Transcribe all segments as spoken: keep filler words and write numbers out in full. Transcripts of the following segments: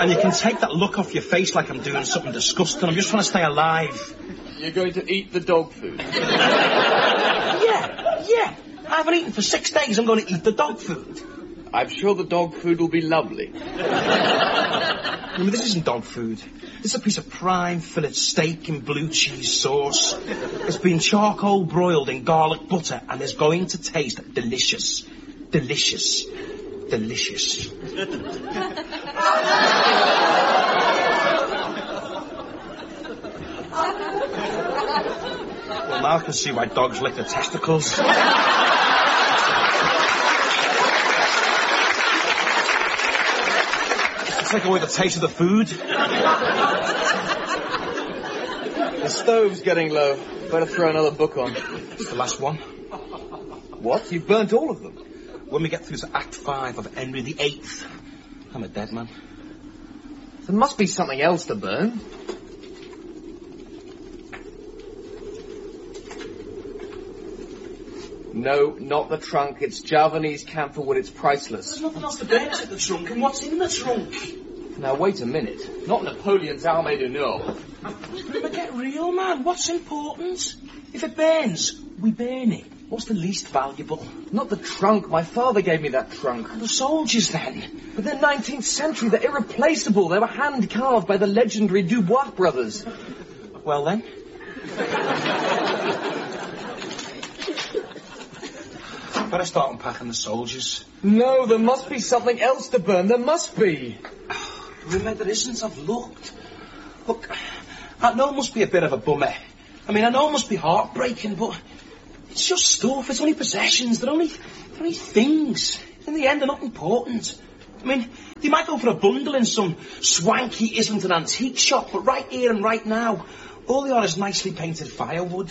And you can take that look off your face like I'm doing something disgusting. I'm just trying to stay alive. You're going to eat the dog food? Yeah, yeah. I haven't eaten for six days. I'm going to eat the dog food. I'm sure the dog food will be lovely. I mean, this isn't dog food. This is a piece of prime fillet steak in blue cheese sauce. It's been charcoal broiled in garlic butter and is going to taste delicious. Delicious. Delicious. Well, now I can see why dogs lick their testicles. Take away the taste of the food. The stove's getting low. Better throw another book on. It's the last one. What? You've burnt all of them? When we get through to Act Five of Henry the Eighth, I'm a dead man. There must be something else to burn. No, not the trunk. It's Javanese camphor wood. It's priceless. There's nothing else to burn except the trunk. And what's in the trunk? Now, wait a minute. Not Napoleon's armée du Nord. But get real, man. What's important? If it burns, we burn it. What's the least valuable? Not the trunk. My father gave me that trunk. The soldiers, then. But they're nineteenth century. They're irreplaceable. They were hand-carved by the legendary Dubois brothers. Well, then. Better start unpacking the soldiers. No, there must be something else to burn. There must be. Remember, there isn't. I've looked. Look, I know it must be a bit of a bummer. I mean, I know it must be heartbreaking, but it's just stuff. It's only possessions. They're only, they're only things. In the end, they're not important. I mean, you might go for a bundle in some swanky Islington antique shop, but right here and right now, all they are is nicely painted firewood.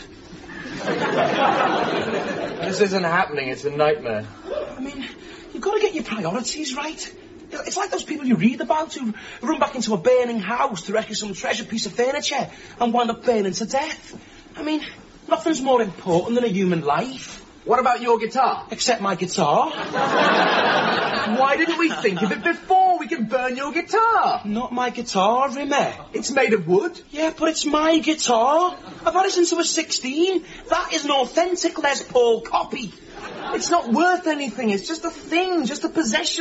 This isn't happening. It's a nightmare. I mean, you've got to get your priorities right. It's like those people you read about who run back into a burning house to rescue some treasure piece of furniture and wind up burning to death. I mean, nothing's more important than a human life. What about your guitar? Except my guitar. Why didn't we think of it before? We can burn your guitar. Not my guitar, Rimmer. It's made of wood. Yeah, but it's my guitar. I've had it since I was sixteen. That is an authentic Les Paul copy. It's not worth anything. It's just a thing, just a possession.